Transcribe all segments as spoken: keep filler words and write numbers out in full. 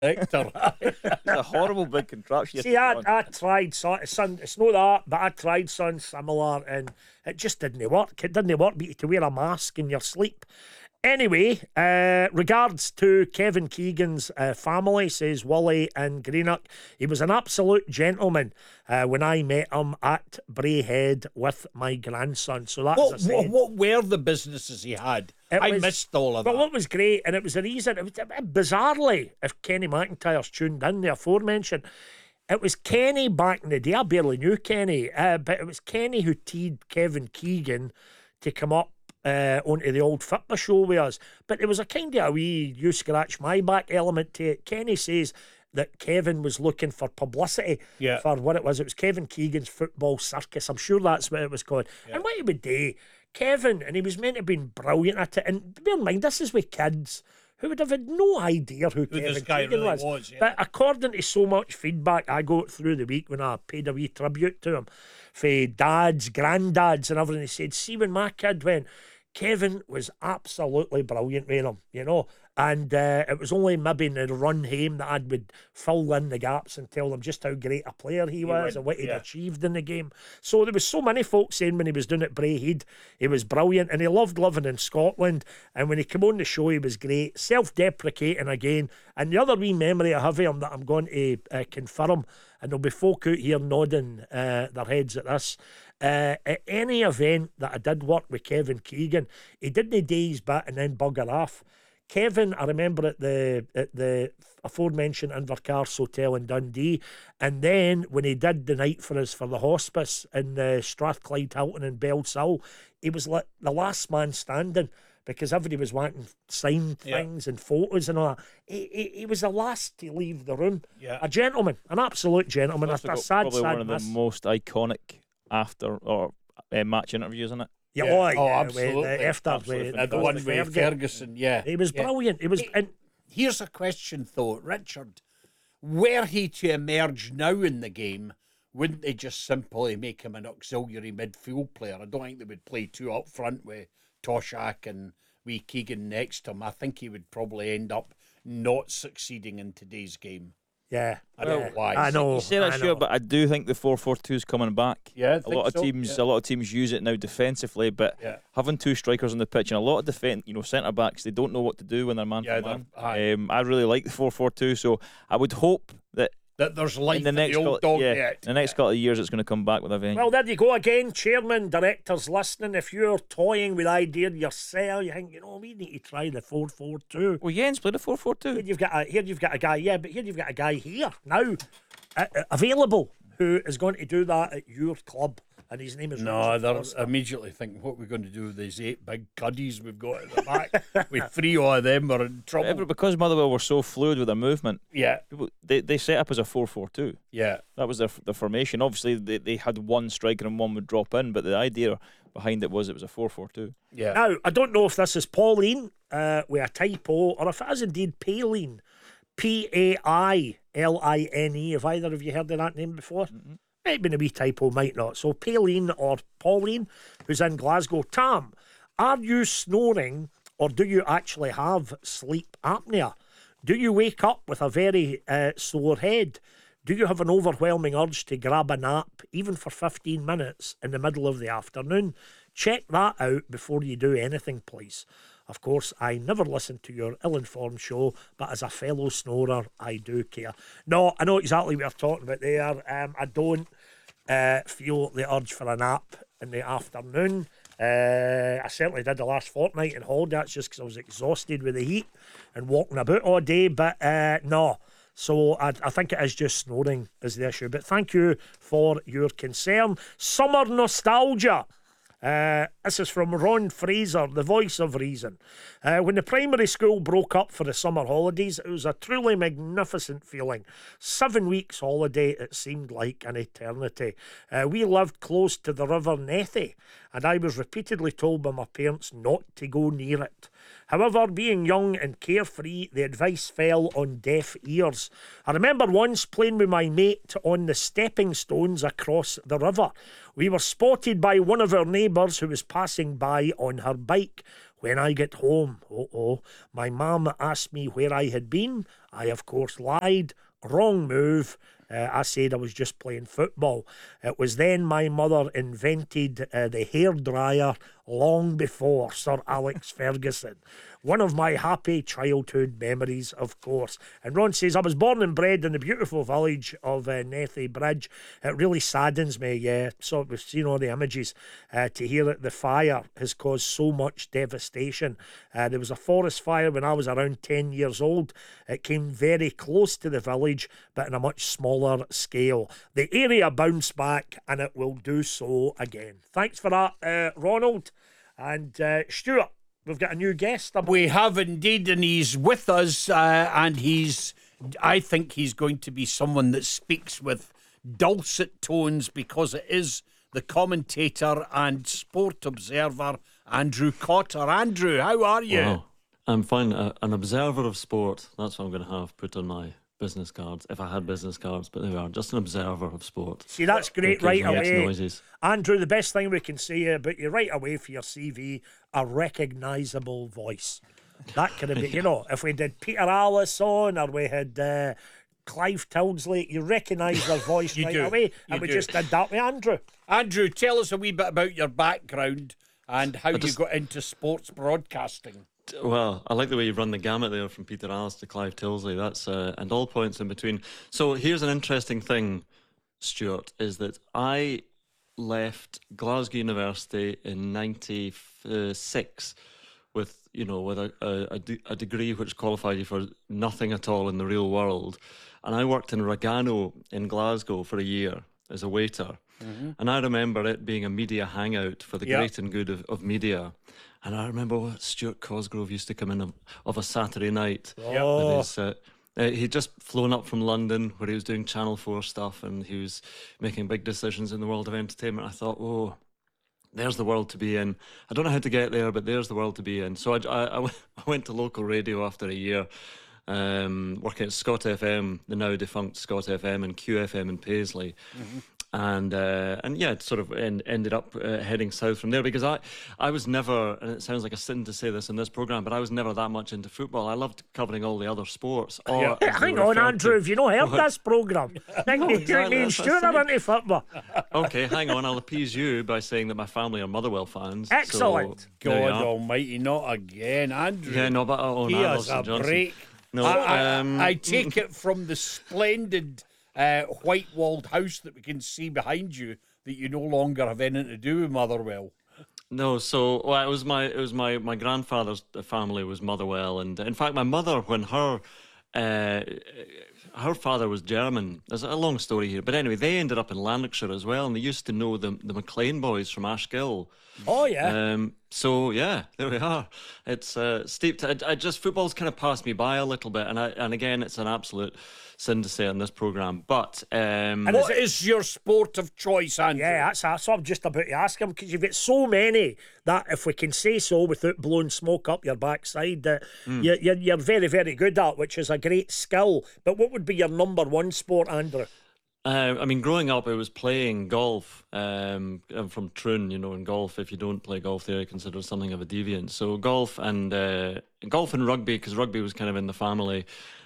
Hector. It's a horrible big contraption. See, I, I tried so, some, it's not that, but I tried something similar and it just didn't work. It didn't work, but you had to wear a mask in your sleep. Anyway, uh, regards to Kevin Keegan's uh, family, says Wally in Greenock. He was an absolute gentleman uh, when I met him at Braehead with my grandson. So that's What, what, what were the businesses he had? It I was- missed all of Well, that. what was great, and it was the reason, it was, bizarrely, if Kenny McIntyre's tuned in, the aforementioned, it was Kenny back in the day. I barely knew Kenny, uh, but it was Kenny who teed Kevin Keegan to come up uh, onto the old Fitba show with us. But there was a kind of a wee you scratch my back element to it. Kenny says that Kevin was looking for publicity Yeah. for what it was. It was Kevin Keegan's football circus. I'm sure that's what it was called. And what he would do, Kevin, and he was meant to have been brilliant at it. And bear in mind, this is with kids who would have had no idea who, Kevin this guy Keegan really was. was, yeah. But according to so much feedback I got through the week when I paid a wee tribute to him, for dads, granddads, and everything, he said, see, when my kid went, Kevin was absolutely brilliant with him, you know. And uh, it was only maybe in the run home that I would fill in the gaps and tell them just how great a player he, was went, and what he'd yeah. achieved in the game. So there was so many folks saying when he was doing it Braehead, he was brilliant and he loved living in Scotland. And when he came on the show, he was great, self-deprecating again. And the other wee memory I have of him that I'm going to uh, confirm, and there'll be folk out here nodding uh, their heads at this. Uh, at any event that I did work with Kevin Keegan, he did the day's bit and then bugger off. Kevin, I remember at the at the aforementioned Invercarse Hotel in Dundee, and then when he did the night for us for the hospice in the Strathclyde Hilton in Bellsill, he was like the last man standing because everybody was wanting signed Yeah. things and photos and all that. He, he, he was the last to leave the room. Yeah. A gentleman, an absolute gentleman. A, Also a got sad, probably sad one of the miss. most iconic after or uh, match interviews, isn't it? Yeah, Yeah. oh, Oh, yeah, absolutely. with, uh, after Absolutely with, Uh, the with one with Fergie. Ferguson, yeah. He was Yeah. brilliant. He was, Hey, and Here's a question, though, Richard. Were he to emerge now in the game, wouldn't they just simply make him an auxiliary midfield player? I don't think they would play two up front with Toshak and wee Keegan next to him. I think he would probably end up not succeeding in today's game. yeah, I don't yeah, know why. I know. You say that, I sure, know. but I do think the four four two is coming back. Yeah, I a think lot of so, teams, yeah. a lot of teams use it now defensively, but Yeah. having two strikers on the pitch and a lot of defense, you know, centre backs, they don't know what to do when they're man Yeah, for man. they're- aye. Um, I really like the four four two, so I would hope that That there's life in the in next the old couple, dog yeah, yet. the next couple of years, it's going to come back with a vengeance. Well, there you go again, chairman, directors listening. If you're toying with the idea yourself, you think, you know, we need to try the four four two. Well, Jens played a four four Here two. you've got a here you've got a guy, yeah, but here you've got a guy here now uh, uh, available who is going to do that at your club, and his name is No, Richard they're Foster. immediately thinking, what are we going to do with these eight big cuddies we've got at the back? With three of them, we're in trouble. Every- Because Motherwell were so fluid with their movement, Yeah, people, they, they set up as a four four two. yeah. That was their, their formation. Obviously, they, they had one striker and one would drop in, but the idea behind it was it was a four four two. Yeah. Now, I don't know if this is Pauline uh, with a typo or if it is indeed Pailine. P A I L I N E. Have either of you heard of that name before? Mm-hmm. Might be a wee typo, might not. So, Pailine or Pauline, who's in Glasgow. Tam, are you snoring or do you actually have sleep apnea? Do you wake up with a very uh, sore head? Do you have an overwhelming urge to grab a nap, even for fifteen minutes in the middle of the afternoon? Check that out before you do anything, please. Of course, I never listen to your ill-informed show, but as a fellow snorer, I do care. No, I know exactly what you're talking about there. Um, I don't uh, feel the urge for a nap in the afternoon. Uh, I certainly did the last fortnight in holiday. That's just because I was exhausted with the heat and walking about all day. But uh, no. So I, I think it is just snoring is the issue. But thank you for your concern. Summer nostalgia. Uh, this is from Ron Fraser, the voice of reason. Uh, when the primary school broke up for the summer holidays, it was a truly magnificent feeling. Seven weeks holiday, it seemed like an eternity. Uh, we lived close to the River Nethy, and I was repeatedly told by my parents not to go near it. However, being young and carefree, the advice fell on deaf ears. I remember once playing with my mate on the stepping stones across the river. We were spotted by one of our neighbours who was passing by on her bike. When I get home, oh oh, my mum asked me where I had been. I, of course, lied. Wrong move. Uh, I said I was just playing football. It was then my mother invented uh, the hairdryer long before Sir Alex Ferguson. One of my happy childhood memories, of course. And Ron says, I was born and bred in the beautiful village of uh, Nethy Bridge. It really saddens me, yeah. So we've seen all the images uh, to hear that the fire has caused so much devastation. Uh, there was a forest fire when I was around ten years old. It came very close to the village, but in a much smaller scale. The area bounced back, and it will do so again. Thanks for that, uh, Ronald. And uh, Stuart, we've got a new guest. We have indeed, and he's with us, uh, and he's, I think he's going to be someone that speaks with dulcet tones, because it is the commentator and sport observer, Andrew Cotter. Andrew, how are you? Wow. I'm fine. Uh, an observer of sport. That's what I'm going to have put on my business cards, if I had business cards, but there we are, just an observer of sport. See, that's great right away. Noises. Andrew, the best thing we can say about you right away for your C V, a recognisable voice. That could have been, you know, if we did Peter Alice on, or we had uh, Clive Tildesley, you recognise their voice You right do. away. You And we do. just did that with Andrew. Andrew, tell us a wee bit about your background and how just- you got into sports broadcasting. Well, I like the way you've run the gamut there from Peter Alice to Clive Tildesley. That's uh, and all points in between. So here's an interesting thing, Stuart, is that I left Glasgow University in ninety-six with, you know, with a, a, a, de- a degree which qualified you for nothing at all in the real world. And I worked in Regano in Glasgow for a year as a waiter. Mm-hmm. And I remember it being a media hangout for the Yep. great and good of, of media. And I remember what Stuart Cosgrove used to come in of, of a Saturday night. Oh. With his, uh, uh, he'd just flown up from London where he was doing Channel four stuff, and he was making big decisions in the world of entertainment. I thought, oh, there's the world to be in. I don't know how to get there, but there's the world to be in. So I, I, I w- I went to local radio after a year, um, working at Scott F M, the now defunct Scott F M, and Q F M in Paisley. Mm-hmm. And uh, and yeah, it sort of en- ended up uh, heading south from there, because I, I was never, and it sounds like a sin to say this in this programme, but I was never that much into football. I loved covering all the other sports. Or, Yeah. as they Hang were on, referred Andrew, to- have you not heard What? this programme? Think me, think exactly, me and that's what I Stuart are said. into football. Okay, hang on, I'll appease you by saying that my family are Motherwell fans. so Excellent. there you God are. almighty, not again, Andrew. Yeah, no, but oh, Give no, us Alison a Johnson. break. No, I, I, um, I take it from the splendid uh, white-walled house that we can see behind you that you no longer have anything to do with Motherwell. No, so well, it was my it was my my grandfather's family was Motherwell, and in fact, my mother, when her uh, her father was German. There's a long story here, but anyway, they ended up in Lanarkshire as well, and they used to know the the McLean boys from Ashgill. Oh, yeah. Um, so yeah, there we are. It's uh, steeped. I, I just football's kind of passed me by a little bit, and I and again, it's an absolute sin to say on this programme. But um, And What is your sport of choice, Andrew? Yeah, that's, that's what I'm just about to ask him, because you've got so many that, if we can say so without blowing smoke up your backside, that Mm. you're, you're, you're very, very good at, which is a great skill. But what would be your number one sport, Andrew? Uh, I mean, growing up, I was playing golf. Um, I'm from Troon, you know, in golf, if you don't play golf there, you're considered something of a deviant. So golf and uh, golf and rugby, because rugby was kind of in the family.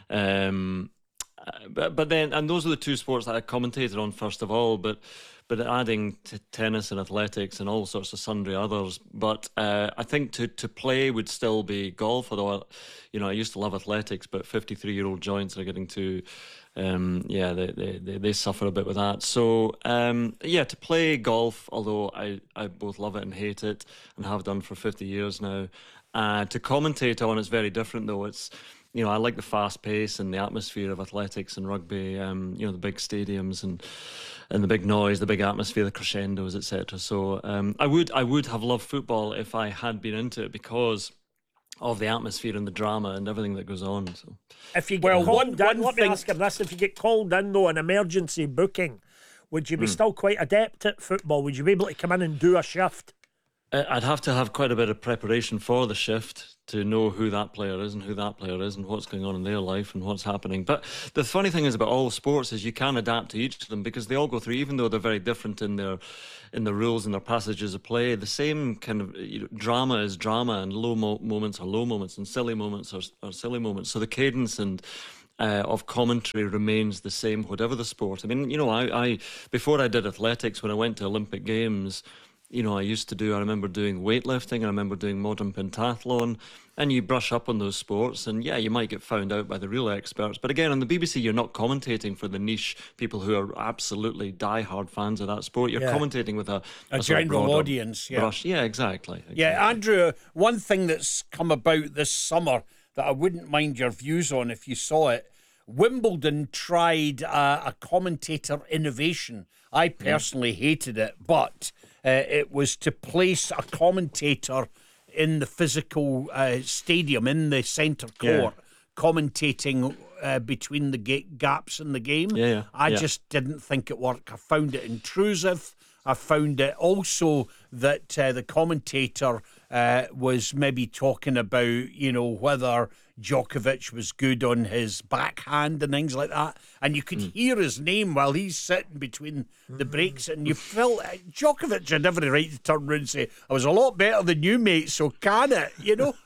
Um, uh, but but then, and those are the two sports that I commentated on first of all. But but adding to tennis and athletics and all sorts of sundry others. But uh, I think to to play would still be golf. Although, I, you know, I used to love athletics, but fifty-three-year-old joints are getting too. Um, yeah, they, they, they, they suffer a bit with that. So, um, yeah, to play golf, although I, I both love it and hate it, and have done for fifty years now, uh, to commentate on it's very different, though. It's, you know, I like the fast pace and the atmosphere of athletics and rugby, um, you know, the big stadiums and and the big noise, the big atmosphere, the crescendos, et cetera. So um, I would I would have loved football if I had been into it, because of the atmosphere and the drama and everything that goes on. So. If you get Well, called one- in, one let me thing- ask him this, if you get called in, though, an emergency booking, would you be still quite adept at football? Would you be able to come in and do a shift? Uh, I'd have to have quite a bit of preparation for the shift, to know who that player is and who that player is and what's going on in their life and what's happening. But the funny thing is about all sports is you can adapt to each of them because they all go through, even though they're very different in their in their rules and their passages of play, the same kind of you know, drama is drama, and low mo- moments are low moments, and silly moments are, are silly moments. So the cadence and Uh, of commentary remains the same, whatever the sport. I mean, you know, I, I before I did athletics, when I went to Olympic Games, you know, I used to do, I remember doing weightlifting, I remember doing modern pentathlon, and you brush up on those sports, and yeah, you might get found out by the real experts. But again, on the B B C, you're not commentating for the niche people who are absolutely die-hard fans of that sport. You're Yeah. commentating with a, A a sort of general broader audience, yeah. brush. Yeah, exactly. exactly. Yeah, Andrew, one thing that's come about this summer that I wouldn't mind your views on if you saw it, Wimbledon tried a, a commentator innovation. I personally hated it, but uh, it was to place a commentator in the physical uh, stadium, in the centre court, Yeah. commentating uh, between the ga- gaps in the game. Yeah, yeah, I yeah. just didn't think it worked. I found it intrusive. I found it also that uh, the commentator uh, was maybe talking about, you know, whether Djokovic was good on his backhand and things like that. And you could Mm. hear his name while he's sitting between the breaks. And you felt uh, Djokovic had every right to turn around and say, I was a lot better than you, mate, so can it, you know?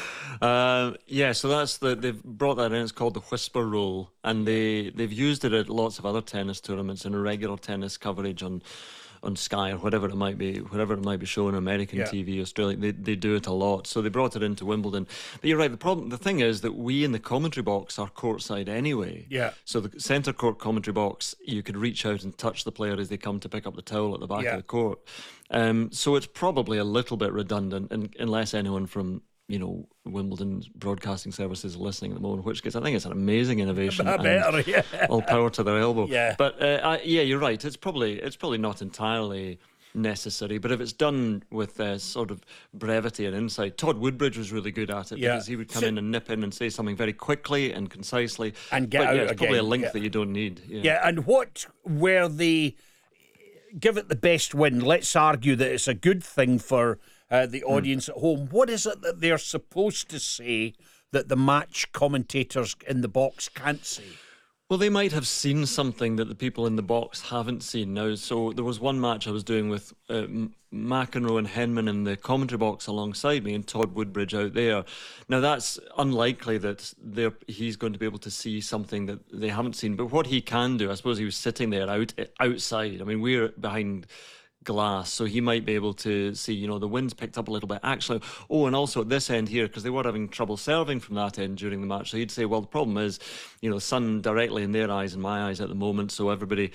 Uh, yeah, so that's the they've brought that in. It's called the whisper rule, and they they've used it at lots of other tennis tournaments and regular tennis coverage on on Sky or whatever it might be, whatever it might be shown, American Yeah. T V, Australia. They they do it a lot, so they brought it into Wimbledon. But you're right. The problem, the thing is that we in the commentary box are courtside anyway. Yeah. So the centre court commentary box, you could reach out and touch the player as they come to pick up the towel at the back Yeah. of the court. Um, so it's probably a little bit redundant, and unless anyone from you know, Wimbledon broadcasting services listening at the moment, which case I think it's an amazing innovation. and Better, yeah. all power to their elbow. Yeah. But uh, I, yeah, you're right. It's probably it's probably not entirely necessary, but if it's done with uh, sort of brevity and insight, Todd Woodbridge was really good at it Yeah. because he would come So- in and nip in and say something very quickly and concisely, And get but, out yeah, it's probably a again, link yeah. that you don't need. Yeah. Yeah, and what were the give it the best win? Let's argue that it's a good thing for uh, the audience at home. What is it that they're supposed to say that the match commentators in the box can't say? Well, they might have seen something that the people in the box haven't seen. Now, so there was one match I was doing with uh, M- McEnroe and Henman in the commentary box alongside me, and Todd Woodbridge out there. Now, that's unlikely that they're, he's going to be able to see something that they haven't seen. But what he can do, I suppose he was sitting there out outside. I mean, we're behind glass, so he might be able to see, you know, the wind's picked up a little bit actually. Oh, and also at this end here, because they were having trouble serving from that end during the match, so he'd say, well, the problem is, you know, sun directly in their eyes and my eyes at the moment, so everybody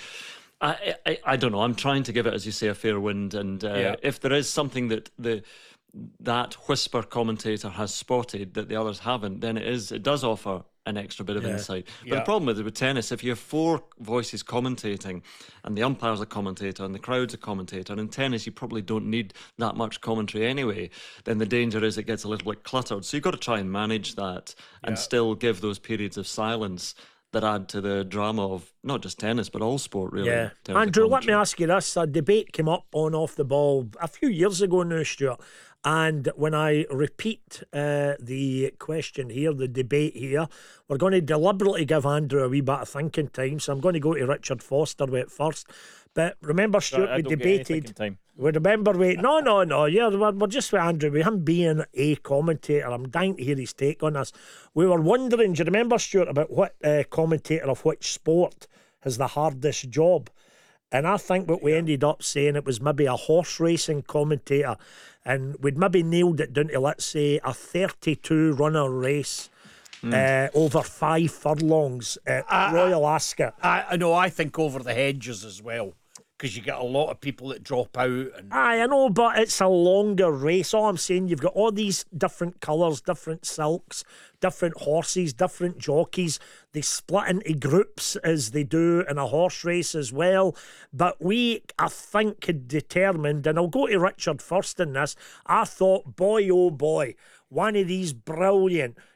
I, I, I don't know, I'm trying to give it, as you say, a fair wind, and uh, Yeah. if there is something that the that whisper commentator has spotted that the others haven't, then it is it does offer an extra bit of Yeah. insight. But Yeah. the problem with it with tennis, if you have four voices commentating and the umpire's a commentator and the crowd's a commentator, and in tennis you probably don't need that much commentary anyway, then the danger is it gets a little bit cluttered. So you've got to try and manage that and Yeah. still give those periods of silence that add to the drama of not just tennis but all sport, really. Yeah. in terms of Andrew, let me commentary. ask you this. A debate came up on Off the Ball a few years ago now, Stuart. And when I repeat uh, the question here, the debate here, we're going to deliberately give Andrew a wee bit of thinking time. So I'm going to go to Richard Foster with it first. But remember, Stuart, I we don't get any debated. thinking time. We remember, we no, no, no. Yeah, we're, we're just with Andrew. With him being a commentator, I'm dying to hear his take on this. We were wondering, do you remember, Stuart, about what uh, commentator of which sport has the hardest job? And I think what we ended up saying, it was maybe a horse racing commentator, and we'd maybe nailed it down to, let's say, a thirty-two runner race uh, over five furlongs at Royal Ascot. I, I know, I think over the hedges as well, because you get a lot of people that drop out. And Aye, I know, but it's a longer race. All I'm saying, you've got all these different colours, different silks, different horses, different jockeys. They split into groups as they do in a horse race as well. But we, I think, had determined, and I'll go to Richard first in this, I thought, boy, oh boy, one of these brilliant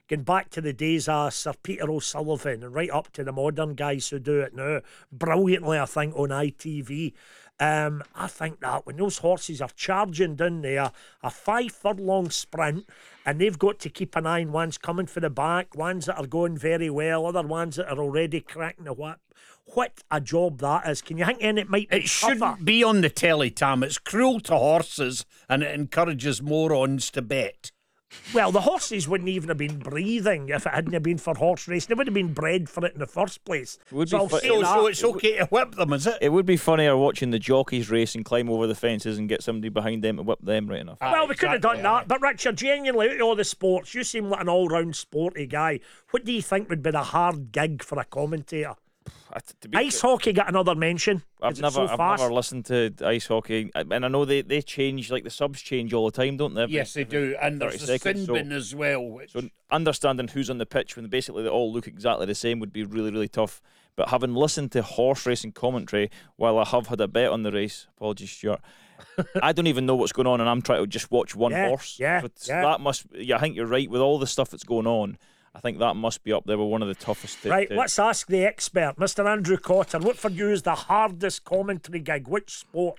going back to the days of Sir Peter O'Sullivan and right up to the modern guys who do it now brilliantly, I think, on I T V. Um, I think that when those horses are charging down there, a five furlong sprint, and they've got to keep an eye on ones coming for the back, ones that are going very well, other ones that are already cracking the whip. What a job that is. Can you think any it might be It shouldn't tougher? be on the telly, Tam. It's cruel to horses and it encourages morons to bet. Well, the horses wouldn't even have been breathing if it hadn't have been for horse racing. They would have been bred for it in the first place. Would so be I'll fu- say So, that. so it's okay to whip them, is it? It would be funnier watching the jockeys race and climb over the fences and get somebody behind them to whip them right enough. Well, we could have done exactly, that. But Richard, genuinely, out of all the sports, you seem like an all-round sporty guy. What do you think would be the hard gig for a commentator? I- to be- Ice hockey got another mention. I've Is it never, so I've fast? never listened to ice hockey, and I know they, they change, like the subs change all the time, don't they? Every- Yes, they do. And there's thirty the seconds, sin so- bin as well. Which, So understanding who's on the pitch when basically they all look exactly the same would be really, really tough. But having listened to horse racing commentary while I have had a bet on the race, apologies, Stuart, I don't even know what's going on, and I'm trying to just watch one Yeah, horse. yeah, So it's- yeah. That must. Yeah, I think you're right with all the stuff that's going on. I think that must be up there with one of the toughest. To, Right, to- let's ask the expert, Mister Andrew Cotter. What for you is the hardest commentary gig? Which sport?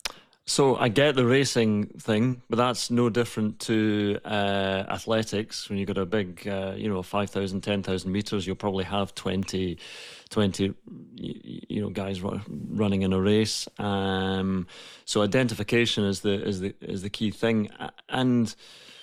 So I get the racing thing, but that's no different to uh, athletics. When you've got a big, uh, you know, five thousand, ten thousand metres, you'll probably have twenty, twenty y- you know, guys ru- running in a race. Um, so identification is the is the is the key thing, A- and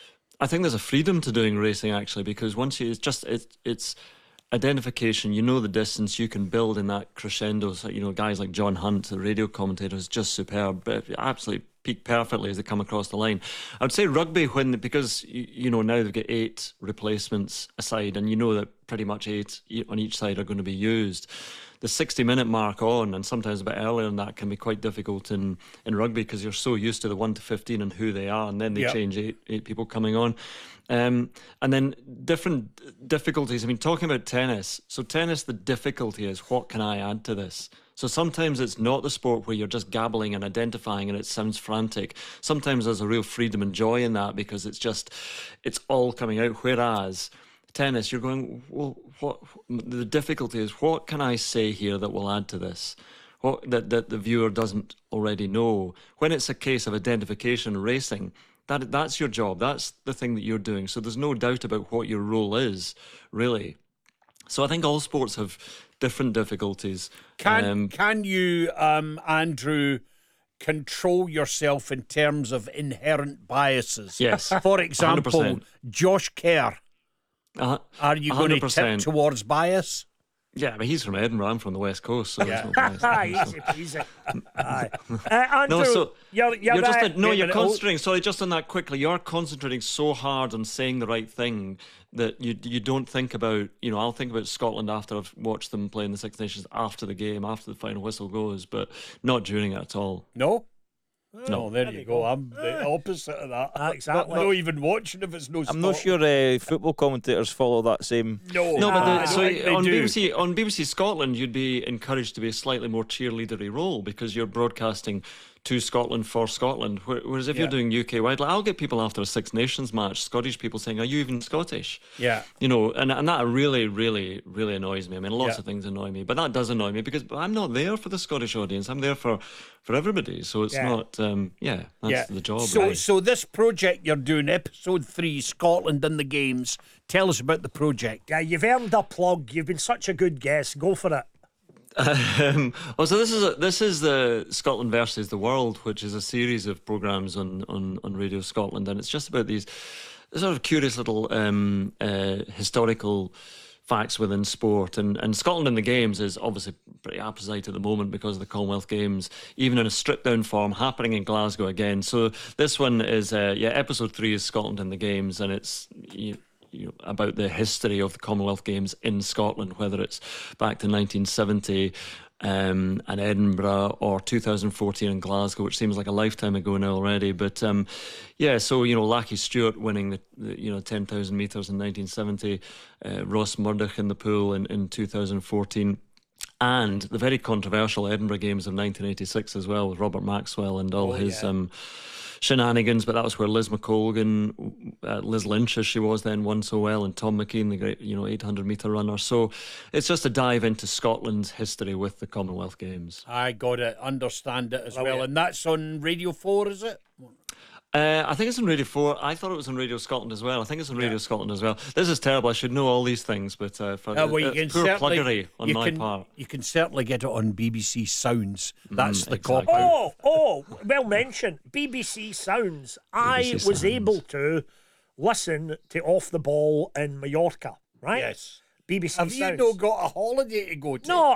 I think there's a freedom to doing racing actually, because once you, it's just it's it's identification. You know the distance. You can build in that crescendo. So, you know, guys like John Hunt, the radio commentator, is just superb. But absolutely peak perfectly as they come across the line. I would say rugby, when because you, you know now they've got eight replacements aside, and you know that pretty much eight e- on each side are going to be used. The sixty minute mark on, and sometimes a bit earlier than that, can be quite difficult in, in rugby because you're so used to the one to fifteen and who they are, and then they Yep. change eight eight people coming on. Um, and then different difficulties. I mean, talking about tennis. So tennis, the difficulty is what can I add to this? So sometimes it's not the sport where you're just gabbling and identifying and it sounds frantic. Sometimes there's a real freedom and joy in that because it's just, it's all coming out. Whereas tennis, you're going, well, what? The difficulty is what can I say here that will add to this? What that, that the viewer doesn't already know. When it's a case of identification racing, that that's your job. That's the thing that you're doing. So there's no doubt about what your role is, really. So I think all sports have different difficulties. can Um, can you, um, Andrew, control yourself in terms of inherent biases? Yes, For example, one hundred percent. Josh Kerr. uh, Are you going to tip one hundred percent. towards bias? Yeah, but he's from Edinburgh. I'm from the West Coast, so Yeah. there's no bias there, so. Easy peasy. Aye. Uh, Andrew, No, so you're, you're, You're just uh, no, wait a you're minute, concentrating. Sorry, just on that quickly. You're concentrating so hard on saying the right thing that you you don't think about. You know, I'll think about Scotland after I've watched them play in the Six Nations, after the game, after the final whistle goes, but not during it at all. No. No. Oh, there, you go. I'm the opposite of that. Ah, exactly. Not, not even watching if it's no. I'm not Scotland. sure uh, football commentators follow that same. No, No, but I the, don't so think they on do. B B C on B B C Scotland, you'd be encouraged to be a slightly more cheerleadery role because you're broadcasting to Scotland for Scotland. Where- Whereas if Yeah. you're doing U K wide, like I'll get people after a Six Nations match, Scottish people saying, "Are you even Scottish?" Yeah. You know, and and that really, really, really annoys me. I mean, lots Yeah. of things annoy me, but that does annoy me because I'm not there for the Scottish audience. I'm there for for everybody. So it's Yeah. not. Um, yeah, that's Yeah. the job. So, really. so this project you're doing, episode three, Scotland in the Games. Tell us about the project. Yeah, you've earned a plug. You've been such a good guest. Go for it. Um, oh, so this is a, this is the Scotland versus the World, which is a series of programs on, on, on Radio Scotland, and it's just about these sort of curious little um, uh, historical facts within sport. And, and Scotland in the Games is obviously pretty apposite at the moment because of the Commonwealth Games, even in a stripped down form, happening in Glasgow again. So this one is, uh, yeah, episode three is Scotland in the Games, and it's you, you know, about the history of the Commonwealth Games in Scotland, whether it's back to nineteen seventy um, and Edinburgh or two thousand fourteen in Glasgow, which seems like a lifetime ago now already. But um, yeah, so you know, Lackey Stewart winning the, the you know ten thousand metres in nineteen seventy, uh, Ross Murdoch in the pool in, in two thousand fourteen. And the very controversial Edinburgh Games of nineteen eighty-six as well, with Robert Maxwell and all Oh, his yeah. um, shenanigans, but that was where Liz McColgan, uh, Liz Lynch as she was then, won so well, and Tom McKean, the great, you know, eight hundred metre runner. So it's just a dive into Scotland's history with the Commonwealth Games. I got it, understand it as Oh, well. yeah. And that's on Radio four, is it? Uh, I think it's on Radio four. I thought it was on Radio Scotland as well. I think it's on Radio Scotland as well. This is terrible. I should know all these things, but uh, for, Uh, well, you it's can poor certainly, pluggery on you my can, part. You can certainly get it on B B C Sounds. That's the exactly. cop out. Oh, oh, well mentioned. B B C Sounds. I B B C was Sounds. able to listen to Off the Ball in Mallorca, right? Yes. B B C Have you Sounds. not got a holiday to go to? No,